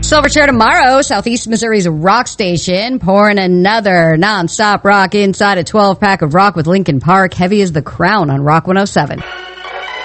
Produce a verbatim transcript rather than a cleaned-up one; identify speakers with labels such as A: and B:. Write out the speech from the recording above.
A: Silverchair tomorrow, Southeast Missouri's rock station, pouring another nonstop rock inside a twelve pack of rock with Linkin Park. Heavy as the Crown on Rock one oh seven.